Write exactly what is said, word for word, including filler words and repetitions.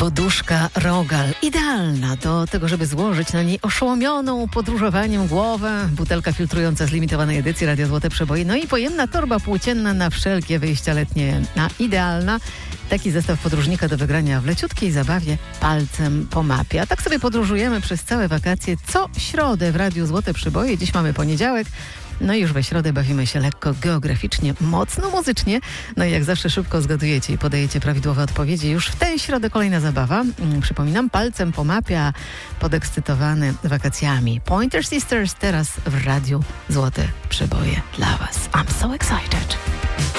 Poduszka Rogal. Idealna do tego, żeby złożyć na niej oszołomioną podróżowaniem głowę. Butelka filtrująca z limitowanej edycji Radio Złote Przeboje. No i pojemna torba płócienna na wszelkie wyjścia letnie. A idealna. Taki zestaw podróżnika do wygrania w leciutkiej zabawie palcem po mapie. A tak sobie podróżujemy przez całe wakacje co środę w Radiu Złote Przeboje. Dziś mamy poniedziałek. No i już we środę bawimy się lekko geograficznie, mocno muzycznie. No i jak zawsze szybko zgadujecie i podajecie prawidłowe odpowiedzi. Już w tę środę kolejna zabawa. Hmm, przypominam, palcem po mapie, a podekscytowany wakacjami. Pointer Sisters teraz w Radiu Złote Przeboje dla Was. I'm so excited.